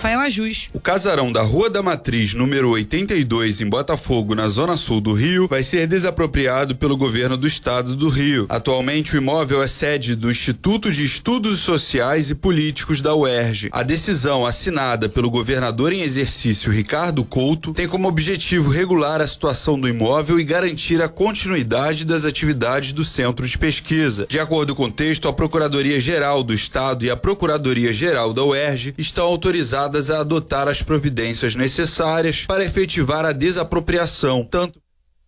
Rafael Ajus. O casarão da Rua da Matriz, número 82, em Botafogo, na zona sul do Rio, vai ser desapropriado pelo governo do estado do Rio. Atualmente, o imóvel é sede do Instituto de Estudos Sociais e Políticos da UERJ. A decisão, assinada pelo governador em exercício Ricardo Couto, tem como objetivo regular a situação do imóvel e garantir a continuidade das atividades do centro de pesquisa. De acordo com o texto, a Procuradoria-Geral do Estado e a Procuradoria-Geral da UERJ estão autorizadas a adotar as providências necessárias para efetivar a desapropriação, tanto.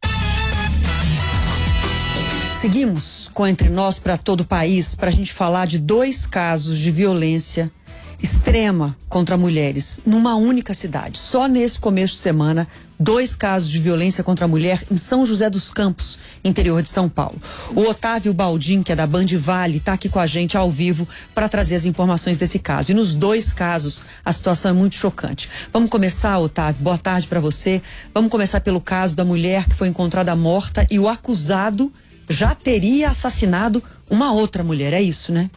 Seguimos com Entre Nós para todo o país para a gente falar de 2 casos de violência extrema contra mulheres numa única cidade. Só nesse começo de semana, 2 casos de violência contra a mulher em São José dos Campos, interior de São Paulo. O Otávio Baldin, que é da Band Vale, está aqui com a gente ao vivo para trazer as informações desse caso. E nos 2 casos, a situação é muito chocante. Vamos começar, Otávio, boa tarde para você. Vamos começar pelo caso da mulher que foi encontrada morta e o acusado já teria assassinado uma outra mulher, é isso, né?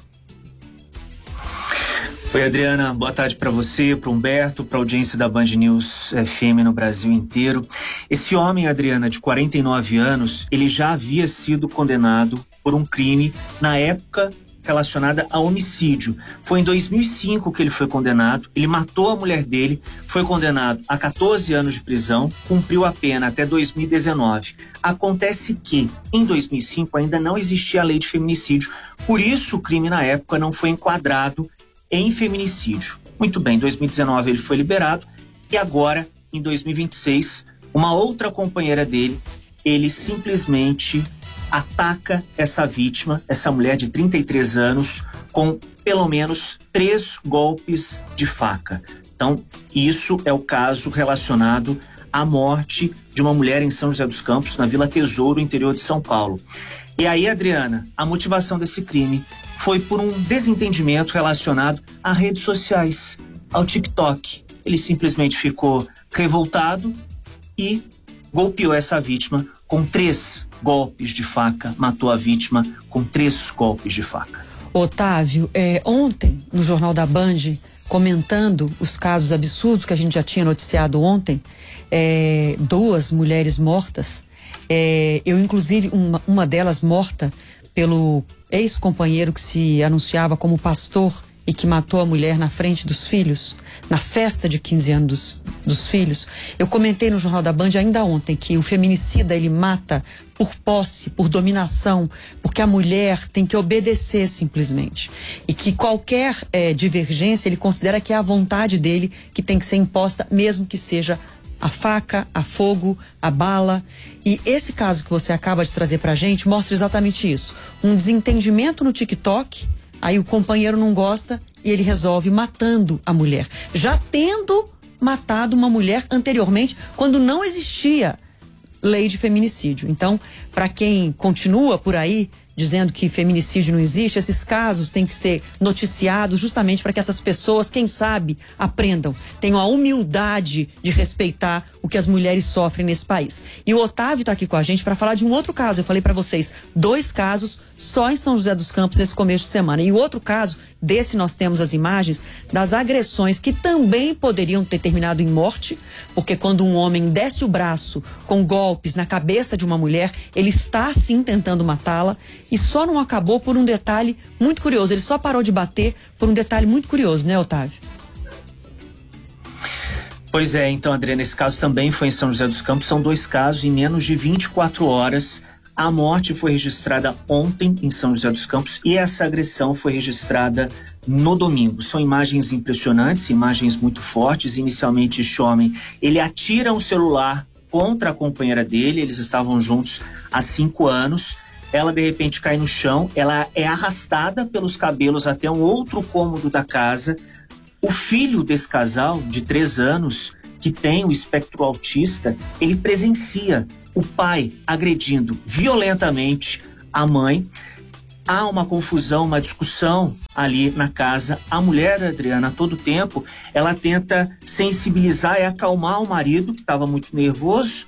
Oi, Adriana, boa tarde para você, para Humberto, para a audiência da Band News FM no Brasil inteiro. Esse homem, Adriana, de 49 anos, ele já havia sido condenado por um crime na época relacionada a homicídio. Foi em 2005 que ele foi condenado, ele matou a mulher dele, foi condenado a 14 anos de prisão, cumpriu a pena até 2019. Acontece que, em 2005, ainda não existia a lei de feminicídio, por isso o crime na época não foi enquadrado em feminicídio. Muito bem, em 2019 ele foi liberado e agora, em 2026, uma outra companheira dele, ele simplesmente ataca essa vítima, essa mulher de 33 anos, com pelo menos 3 golpes de faca. Então, isso é o caso relacionado à morte de uma mulher em São José dos Campos, na Vila Tesouro, interior de São Paulo. E aí, Adriana, a motivação desse crime foi por um desentendimento relacionado a redes sociais, ao TikTok. Ele simplesmente ficou revoltado e golpeou essa vítima com 3 golpes de faca, matou a vítima com 3 golpes de faca. Otávio, ontem, no Jornal da Band, comentando os casos absurdos que a gente já tinha noticiado ontem, 2 mulheres mortas, eu inclusive, uma delas morta pelo ex-companheiro que se anunciava como pastor e que matou a mulher na frente dos filhos, na festa de 15 anos dos filhos. Eu comentei no Jornal da Band ainda ontem que o feminicida, ele mata por posse, por dominação, porque a mulher tem que obedecer simplesmente. E que qualquer divergência, ele considera que é a vontade dele que tem que ser imposta, mesmo que seja a faca, a fogo, a bala. E esse caso que você acaba de trazer pra gente mostra exatamente isso. Um desentendimento no TikTok, aí o companheiro não gosta e ele resolve matando a mulher. Já tendo matado uma mulher anteriormente, quando não existia lei de feminicídio. Então, para quem continua por aí dizendo que feminicídio não existe, esses casos têm que ser noticiados justamente para que essas pessoas, quem sabe, aprendam, tenham a humildade de respeitar o que as mulheres sofrem nesse país. E o Otávio está aqui com a gente para falar de um outro caso. Eu falei para vocês, 2 casos só em São José dos Campos nesse começo de semana. E o outro caso, desse nós temos as imagens das agressões que também poderiam ter terminado em morte, porque quando um homem desce o braço com golpes na cabeça de uma mulher, ele está sim tentando matá-la. E só não acabou por um detalhe muito curioso. Ele só parou de bater por um detalhe muito curioso, né, Otávio? Pois é, então, Adriana, esse caso também foi em São José dos Campos. São 2 casos em menos de 24 horas. A morte foi registrada ontem em São José dos Campos e essa agressão foi registrada no domingo. São imagens impressionantes, imagens muito fortes. Inicialmente, este homem, ele atira um celular contra a companheira dele. Eles estavam juntos há 5 anos. Ela de repente cai no chão, ela é arrastada pelos cabelos até um outro cômodo da casa. O filho desse casal, de 3 anos, que tem o espectro autista, ele presencia o pai agredindo violentamente a mãe. Há uma confusão, uma discussão ali na casa. A mulher, Adriana, a todo tempo, ela tenta sensibilizar e acalmar o marido, que estava muito nervoso.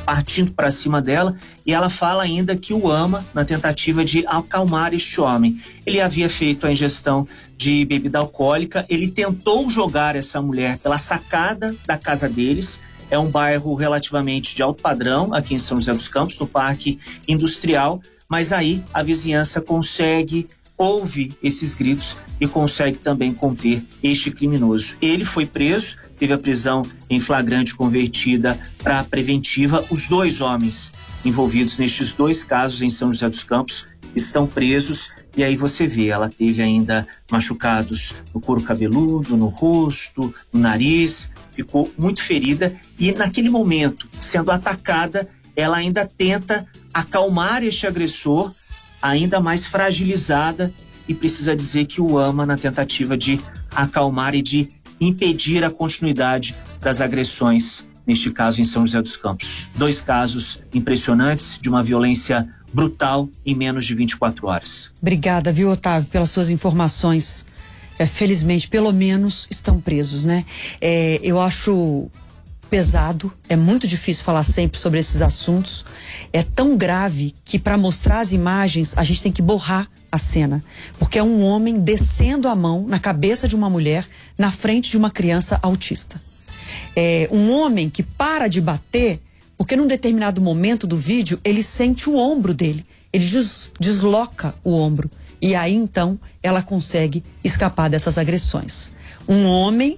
partindo para cima dela, e ela fala ainda que o ama na tentativa de acalmar este homem. Ele havia feito a ingestão de bebida alcoólica, ele tentou jogar essa mulher pela sacada da casa deles. É um bairro relativamente de alto padrão aqui em São José dos Campos, no Parque Industrial, mas aí a vizinhança ouve esses gritos e consegue também conter este criminoso. Ele foi preso, teve a prisão em flagrante convertida para preventiva. Os 2 homens envolvidos nestes 2 casos em São José dos Campos estão presos. E aí você vê, ela teve ainda machucados no couro cabeludo, no rosto, no nariz, ficou muito ferida e naquele momento, sendo atacada, ela ainda tenta acalmar este agressor, ainda mais fragilizada, e precisa dizer que o ama na tentativa de acalmar e de impedir a continuidade das agressões, neste caso em São José dos Campos. 2 casos impressionantes de uma violência brutal em menos de 24 horas. Obrigada, viu, Otávio, pelas suas informações. Felizmente, pelo menos, estão presos, né? Eu acho pesado, é muito difícil falar sempre sobre esses assuntos. É tão grave que, para mostrar as imagens, a gente tem que borrar a cena, porque é um homem descendo a mão na cabeça de uma mulher na frente de uma criança autista. Um homem que para de bater porque num determinado momento do vídeo ele sente o ombro dele, ele desloca o ombro e aí então ela consegue escapar dessas agressões. Um homem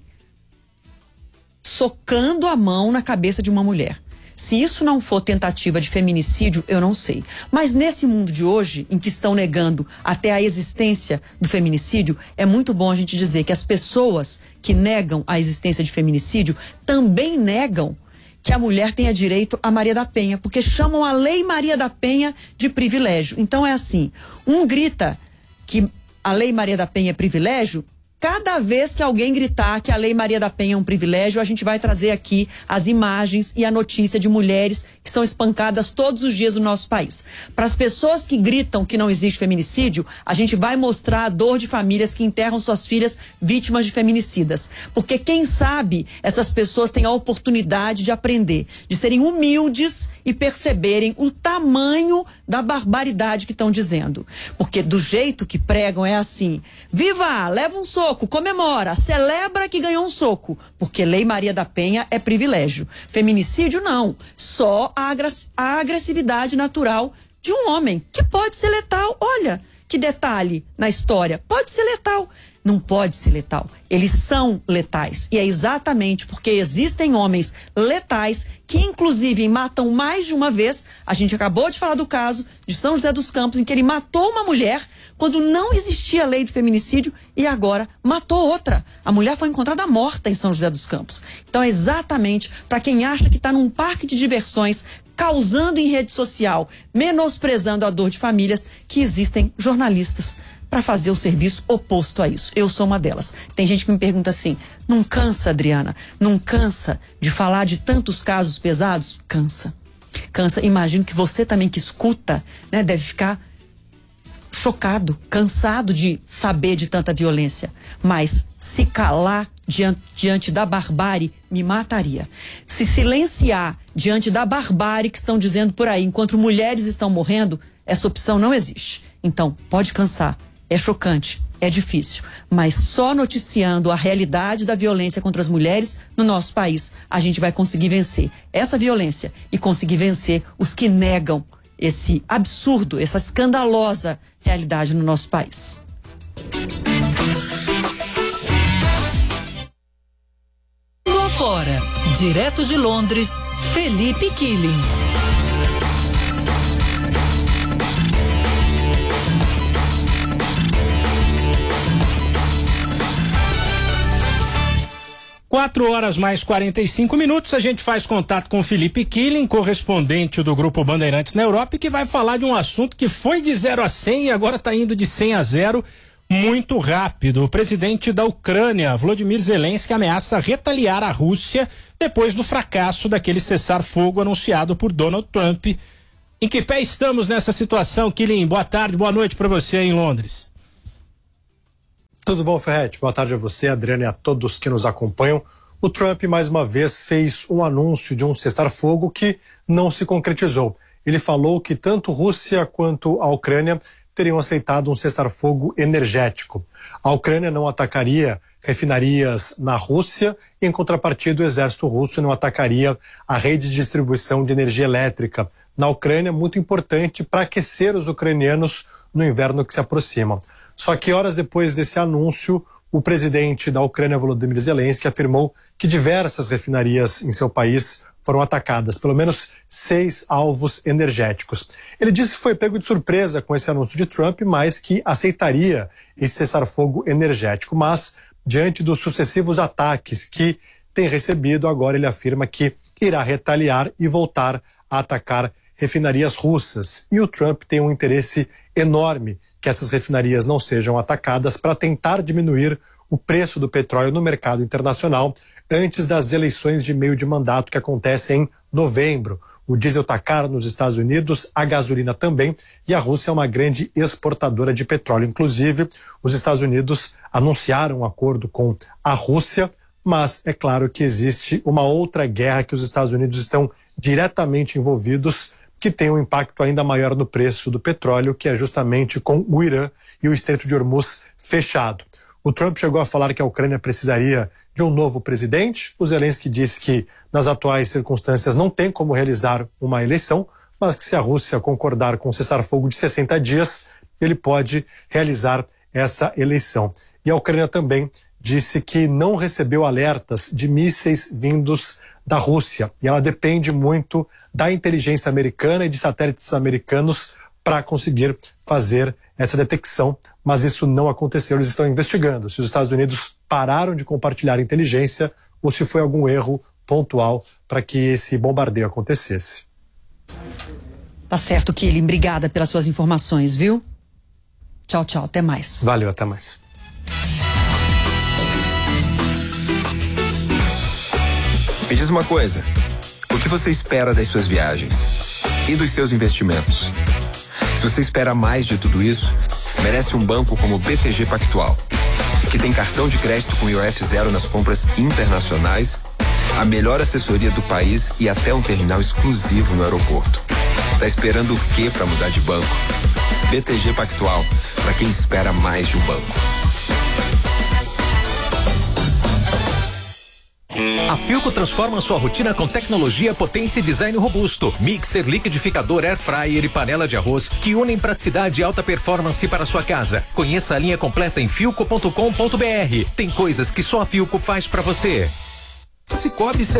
socando a mão na cabeça de uma mulher. Se isso não for tentativa de feminicídio, eu não sei. Mas nesse mundo de hoje, em que estão negando até a existência do feminicídio, é muito bom a gente dizer que as pessoas que negam a existência de feminicídio também negam que a mulher tenha direito a Maria da Penha, porque chamam a Lei Maria da Penha de privilégio. Então é assim, um grita que a Lei Maria da Penha é privilégio. Cada vez que alguém gritar que a Lei Maria da Penha é um privilégio, a gente vai trazer aqui as imagens e a notícia de mulheres que são espancadas todos os dias no nosso país. Para as pessoas que gritam que não existe feminicídio, a gente vai mostrar a dor de famílias que enterram suas filhas vítimas de feminicidas. Porque quem sabe essas pessoas têm a oportunidade de aprender, de serem humildes e perceberem o tamanho da barbaridade que estão dizendo. Porque do jeito que pregam é assim: viva, leva um soco, comemora, celebra que ganhou um soco, porque Lei Maria da Penha é privilégio. Feminicídio não, só a agressividade natural de um homem, que pode ser letal. Olha que detalhe na história, pode ser letal. Não pode ser letal, eles são letais. E é exatamente porque existem homens letais que inclusive matam mais de uma vez. A gente acabou de falar do caso de São José dos Campos, em que ele matou uma mulher quando não existia a lei do feminicídio e agora matou outra. A mulher foi encontrada morta em São José dos Campos. Então é exatamente para quem acha que está num parque de diversões, causando em rede social, menosprezando a dor de famílias, que existem jornalistas para fazer o serviço oposto a isso. Eu sou uma delas. Tem gente que me pergunta assim: não cansa, Adriana? Não cansa de falar de tantos casos pesados? Cansa. Cansa. Imagino que você também que escuta, né, deve ficar chocado, cansado de saber de tanta violência. Mas se calar diante da barbárie me mataria. Se silenciar diante da barbárie que estão dizendo por aí, enquanto mulheres estão morrendo, essa opção não existe. Então, pode cansar. É chocante, é difícil, mas só noticiando a realidade da violência contra as mulheres no nosso país, a gente vai conseguir vencer essa violência e conseguir vencer os que negam esse absurdo, essa escandalosa realidade no nosso país. Lá fora, direto de Londres, Felipe Killing. Quatro horas mais 45 minutos, a gente faz contato com o Felipe Killing, correspondente do Grupo Bandeirantes na Europa, e que vai falar de um assunto que foi de 0 a 100 e agora está indo de 100 a 0 muito rápido. O presidente da Ucrânia, Volodymyr Zelensky, ameaça retaliar a Rússia depois do fracasso daquele cessar-fogo anunciado por Donald Trump. Em que pé estamos nessa situação, Killing? Boa tarde, boa noite para você aí em Londres. Tudo bom, Ferretti? Boa tarde a você, Adriana, e a todos que nos acompanham. O Trump, mais uma vez, fez um anúncio de um cessar-fogo que não se concretizou. Ele falou que tanto Rússia quanto a Ucrânia teriam aceitado um cessar-fogo energético. A Ucrânia não atacaria refinarias na Rússia, e, em contrapartida, o exército russo não atacaria a rede de distribuição de energia elétrica na Ucrânia, muito importante para aquecer os ucranianos no inverno que se aproxima. Só que horas depois desse anúncio, o presidente da Ucrânia, Volodymyr Zelensky, afirmou que diversas refinarias em seu país foram atacadas, pelo menos 6 alvos energéticos. Ele disse que foi pego de surpresa com esse anúncio de Trump, mas que aceitaria esse cessar-fogo energético. Mas, diante dos sucessivos ataques que tem recebido, agora ele afirma que irá retaliar e voltar a atacar refinarias russas. E o Trump tem um interesse enorme que essas refinarias não sejam atacadas para tentar diminuir o preço do petróleo no mercado internacional antes das eleições de meio de mandato que acontecem em novembro. O diesel está caro nos Estados Unidos, a gasolina também, e a Rússia é uma grande exportadora de petróleo. Inclusive, os Estados Unidos anunciaram um acordo com a Rússia, mas é claro que existe uma outra guerra que os Estados Unidos estão diretamente envolvidos, que tem um impacto ainda maior no preço do petróleo, que é justamente com o Irã e o Estreito de Hormuz fechado. O Trump chegou a falar que a Ucrânia precisaria de um novo presidente. O Zelensky disse que, nas atuais circunstâncias, não tem como realizar uma eleição, mas que se a Rússia concordar com o cessar-fogo de 60 dias, ele pode realizar essa eleição. E a Ucrânia também disse que não recebeu alertas de mísseis vindos da Rússia. E ela depende muito da inteligência americana e de satélites americanos para conseguir fazer essa detecção, mas isso não aconteceu. Eles estão investigando se os Estados Unidos pararam de compartilhar inteligência ou se foi algum erro pontual para que esse bombardeio acontecesse. Tá certo, Killing. Obrigada pelas suas informações, viu? Tchau, tchau. Até mais. Valeu, até mais. Me diz uma coisa, o que você espera das suas viagens e dos seus investimentos? Se você espera mais de tudo isso, merece um banco como o BTG Pactual, que tem cartão de crédito com IOF zero nas compras internacionais, a melhor assessoria do país e até um terminal exclusivo no aeroporto. Tá esperando o quê para mudar de banco? BTG Pactual, para quem espera mais de um banco. A Philco transforma sua rotina com tecnologia, potência e design robusto. Mixer, liquidificador, air fryer e panela de arroz que unem praticidade e alta performance para sua casa. Conheça a linha completa em philco.com.br. Tem coisas que só a Philco faz para você. Cicobi